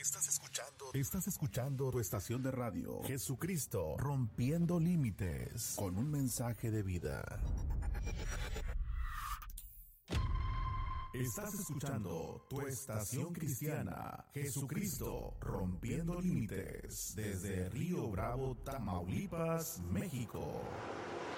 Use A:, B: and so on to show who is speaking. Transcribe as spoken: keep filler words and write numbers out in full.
A: Estás escuchando, estás escuchando tu estación de radio, Jesucristo Rompiendo Límites, con un mensaje de vida. Estás escuchando tu estación cristiana, Jesucristo Rompiendo Límites, desde Río Bravo, Tamaulipas, México.